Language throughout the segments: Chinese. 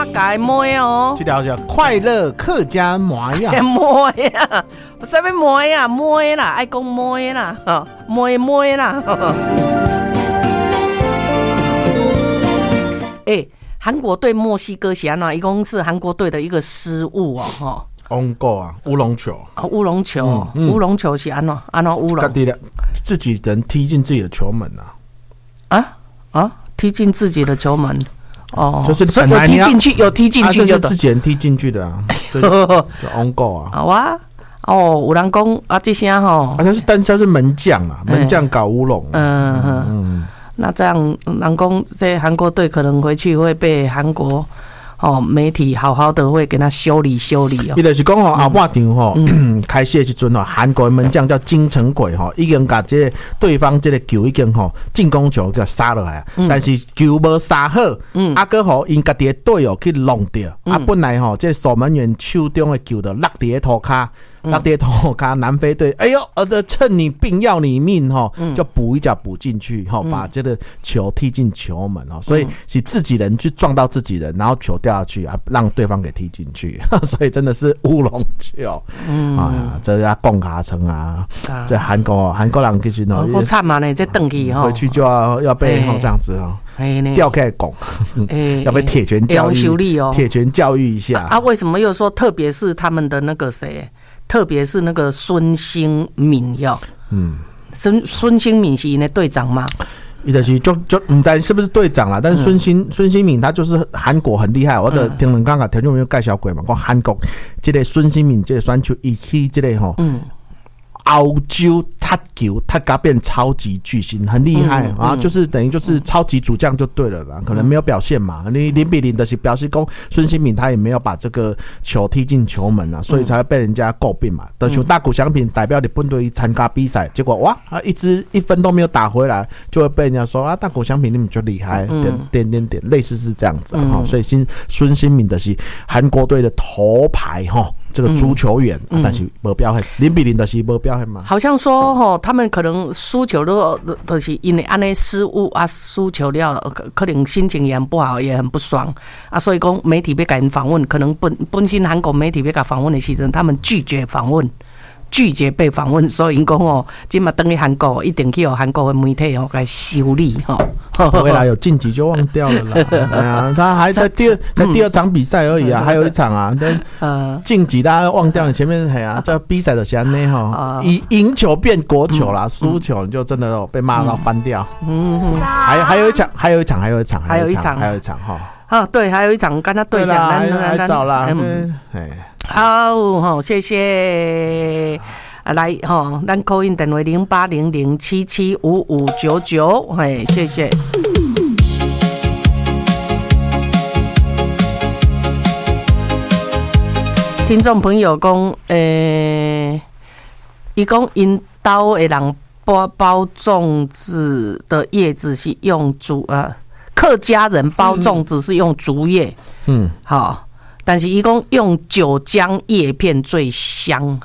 家的妹哦， 这条叫快乐客家麻呀， 妹啊，什么妹啊，妹啦，爱讲妹啦，妹啦。韩国对墨西哥是安怎？一共是韩国队的一个失误哦，哈。 翁狗啊，乌龙球啊，乌龙球，乌龙球是安怎乌龙？ 自己人踢进自己的球门啊！ 踢进自己的球门。哦， 就是本来有踢进去就是自己人踢进去的啊，就 on goal 啊。 好啊，有人讲啊，这些吼， 但是门将啊，门将搞乌龙。 那这样人讲，这韩国队可能回去会被韩国媒体好好的会给他修理哦。 伊就是讲后半场开始的时阵韩国的门将叫金城鬼已经把这对方这个球已经进攻球给杀落来，但是球无杀好，搁互因家己的队友去弄掉，本来这守门员手中的球就落伫涂骹。南非队，哎呦，这趁你病要你命就补一脚补进去把这个球踢进球门所以是自己人去撞到自己人，然后球掉下去让对方给踢进去，所以真的是乌龙球。这要拱卡层啊，这韩国人其实好惨嘛呢，这回去回去就要被这样子吊开拱，要被铁拳教育铁拳教育一下为什么又说特别是他们的那个谁？特别是那个孙兴敏孙兴敏是因的队长吗？ 伊就是就唔知是不是队长啦，但是孙兴敏他就是韩国很厉害，我的听人刚刚条件没有介绍过嘛，讲韩国这个孙兴敏这个选手伊去这个欧洲踢球，他给他变超级巨星，很厉害就是等于就是超级主将就对了啦，可能没有表现嘛，你0-0的是表示讲孙兴敏他也没有把这个球踢进球门啊，所以才会被人家诟病嘛。就像大谷翔平代表日本队参加比赛，结果哇一分都没有打回来，就会被人家说大谷翔平你们就厉害，点，类似是这样子所以孙兴敏的是韩国队的头牌这个足球员，但是没表现，0-0的是没表现嘛。 好像说他们可能输球都是因为安尼失误输球了，可能心情也很不好，也很不爽所以讲媒体要给人访问，可能本身韩国媒体要给访问的时阵，他们拒绝被访问，所以因讲今嘛等去韩国一定去韩国的媒体给修理未来有晋级就忘掉了啦。他还在第二场比赛而已还有一场晋级大家忘掉了，前面这比赛的是安尼以赢球变国球啦，输球你就真的被骂到翻掉。还有一场对，还有一场跟他对讲， 还早啦。 好，谢谢。来咱 call in 电话0800775599，谢谢。听众朋友讲，他讲因家的人包粽子的叶子是用客家人包粽子是用竹叶，好。但是他说用九江叶片最香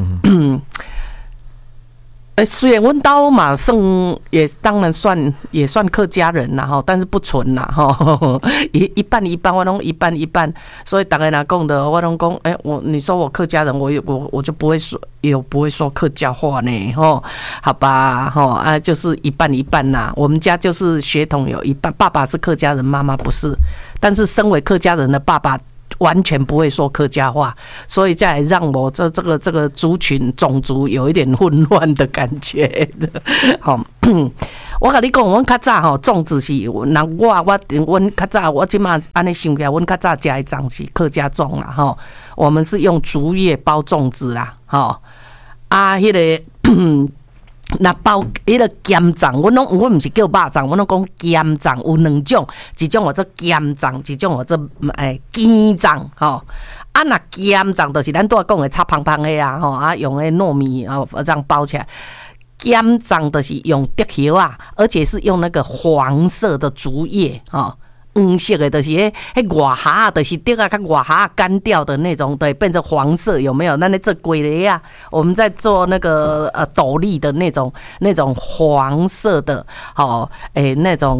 虽然我们家嘛也当然也算客家人啦但是不纯啦一半一半，我都一半一半，所以大家讲的我都讲你说我客家人，我就不会说客家话呢好吧就是一半一半啦。我们家就是血统有一半，爸爸是客家人，妈妈不是，但是身为客家人的爸爸完全不会说客家话，所以再让我这个族群种族有一点混乱的感觉。好，我跟你讲，我较早粽子是，那我较早我今嘛安尼想起来，我较早吃的粽是客家粽啦我们是用竹叶包粽子啦迄个。那包迄个咸粽，我唔是叫肉粽，我拢讲咸粽有两种，一种我做咸粽，一种我做甜粽那咸粽就是咱拄仔讲的炒芳芳的用迄糯米这样包起来。咸粽就是用竹叶而且是用那个黄色的竹叶黄色的就是迄外蛤就是竹较外蛤干掉的那种，对，变成黄色，有没有？那做粿类我们在做那个斗笠的那种黄色的那种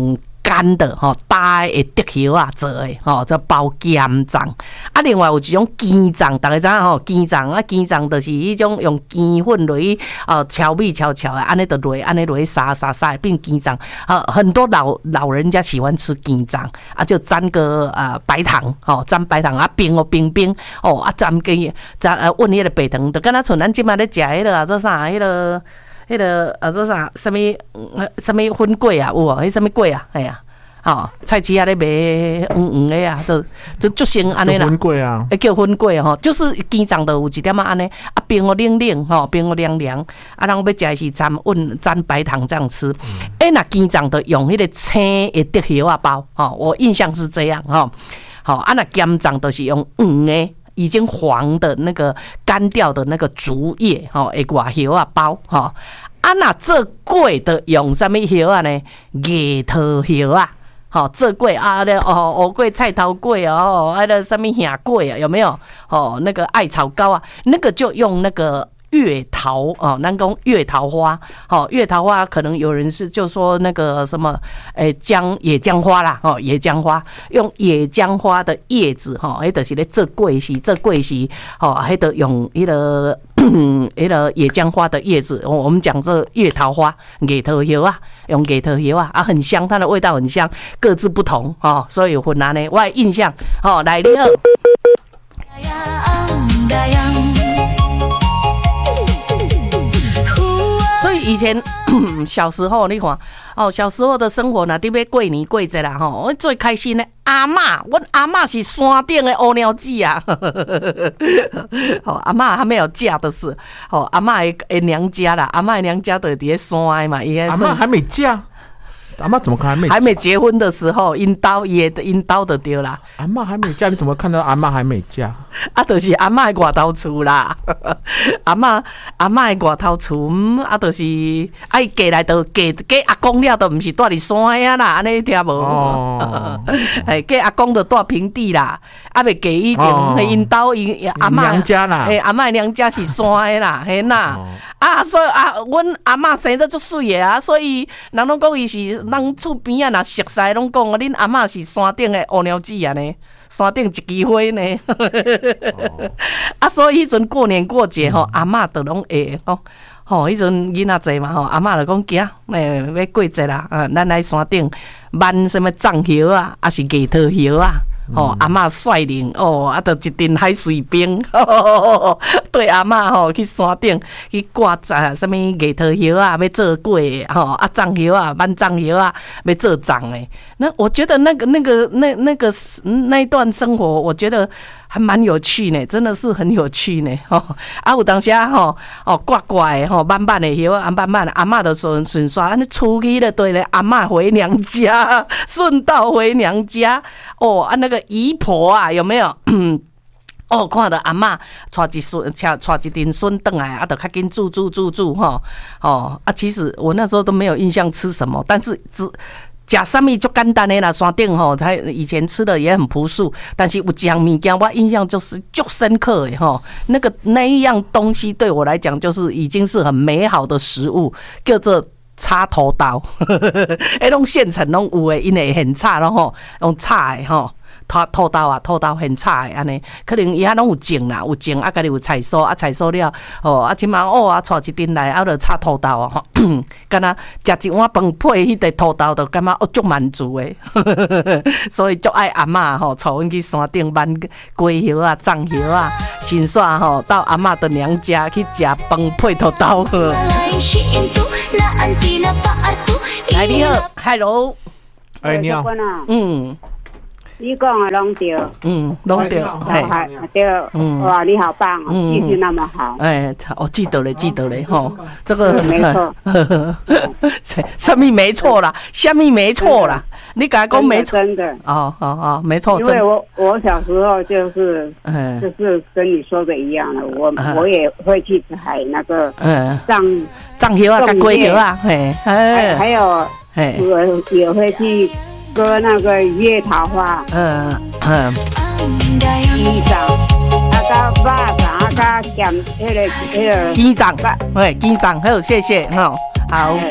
干的大的竹叶啊做的这包咸粽。啊，另外有一种鸡粽，大家知影鸡粽啊，鸡粽就是迄种用鸡粉落去敲米敲的，安尼就落，安尼落去撒变鸡粽。很多老人家喜欢吃鸡粽啊，就沾个白糖沾白糖啊，冰啊，沾个温迄个白糖，就敢若像咱即摆咧食迄个做啥迄个做啥什么粉粿啊，有无？迄什么粿啊？哎呀，菜市仔咧卖黄的啊，就先安尼啦。 粉粿啊， 叫粉粿就是鸡粽就有一点安尼啊，冰哦冷冰哦凉啊，人要食是沾白糖这样吃。那鸡粽就用迄个青的竹叶啊包我印象是这样啊，那咸粽就是用黄的。已经黄的那个干掉的那个竹叶会外叶啊包那做粿的用什么叶啊呢？叶头叶啊，做粿啊乌粿、菜头粿什么虾粿啊，有没有？那个艾草糕啊，那个就用那个。月桃咱讲月桃花月桃花可能有人是就说那个什么野姜花啦野姜花用野姜花的叶子迄就是咧做粿时迄就用迄个野姜花的叶子我们讲这月桃花野头叶啊，用野头叶啊很香，它的味道很香，各自不同所以有分呢我的印象来你好。所以以前小时候你看小时候的生活呢，伫要过年过节啦我最开心的阿嬷，阮阿嬷是山顶的乌鸟姊啊，阿嬷还没有嫁的是阿嬷的娘家啦，阿嬷的娘家就伫咧山的嘛， 阿嬷还没嫁。阿嬷怎么看还没结婚的时候，因兜就对啦。 阿嬷还没嫁，你怎么看到阿嬷还没嫁？ 就是阿嬷的外头厝啦。阿嬷的外头厝，就是嫁来就嫁阿公了，都唔是住伫山啊啦，安尼听无？嫁阿公就住平地啦。未嫁以前，因兜因阿嬷娘家啦， 阿嬷娘家是山的啦，嘿呐。所以阮阿嬷生得足水的啊，所以人拢讲伊是。人厝边啊，若熟悉拢讲恁阿嬷是山顶的乌鸟姊啊呢，山顶一枝花呢。所以迄阵过年过节阿嬷就拢会迄阵囡仔济嘛阿嬷就讲行，要过节啦，咱来山顶挽什么藏叶啊，还是叶头叶啊。阿嬷率领就一阵海水冰，对阿嬷去山顶去挂什么叶头叶啊，要做粿藏叶啊，挽藏叶啊，要做粽诶。那我觉得那一段生活，我觉得还蛮有趣呢，真的是很有趣呢。有当时挂的慢慢的叶啊，慢慢的阿嬷就顺刷，安尼初期的对咧，阿嬷回娘家，顺道回娘家那个姨婆啊，有没有？看到阿嬷带一阵孙回来就较紧煮其实我那时候都没有印象吃什么，但是吃什么就简单的啦，山顶他以前吃的也很朴素，但是有一样物件我印象就是足深刻的那一样东西对我来讲就是已经是很美好的食物，叫做插头刀，那种现成拢有的，因为很差咯用插的土豆很差的安尼，可能伊遐拢有种啦，有种家己有菜蔬菜蔬了即马带一阵来就插土豆敢若食一碗饭配迄个土豆，就感觉足满足的，所以足爱阿嬷带阮去山顶挽粿叶啊、藏叶啊，先煞到阿嬷的娘家去食饭配土豆。来你好 ，Hello， 你好， 你讲的拢对， 拢对， 对，哇，你好棒哦，记性那么好， 我记得了，这个没错， 什么没错啦，什么没错啦，你敢讲没错？ 真的， 没错， 因为我小时候就是跟你说的一样的，我也会去采那个藏叶啊、粿叶啊， 还有我也会去。割那个月桃花，鸡掌，肉掌，咸， 鸡掌，鸡掌，好，谢谢，好。